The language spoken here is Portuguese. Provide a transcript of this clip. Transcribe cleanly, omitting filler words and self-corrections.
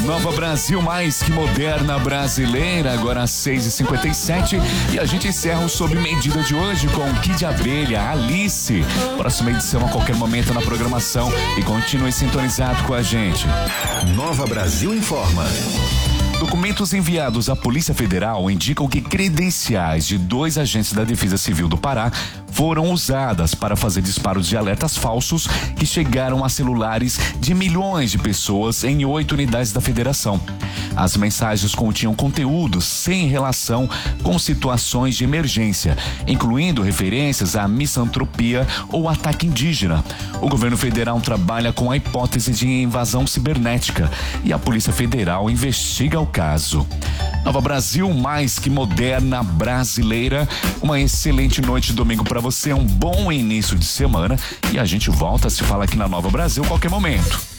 Nova Brasil, mais que moderna brasileira, agora às 6h57. E a gente encerra o Sob Medida de hoje com Kid Abelha, Alice. Próxima edição a qualquer momento na programação. E continue sintonizado com a gente. Nova Brasil informa. Documentos enviados à Polícia Federal indicam que credenciais de 2 agentes da Defesa Civil do Pará foram usadas para fazer disparos de alertas falsos que chegaram a celulares de milhões de pessoas em 8 unidades da federação. As mensagens continham conteúdos sem relação com situações de emergência, incluindo referências à misantropia ou ataque indígena. O governo federal trabalha com a hipótese de invasão cibernética e a Polícia Federal investiga o caso. Nova Brasil, mais que moderna brasileira. Uma excelente noite de domingo para você, um bom início de semana e a gente volta a se falar aqui na Nova Brasil a qualquer momento.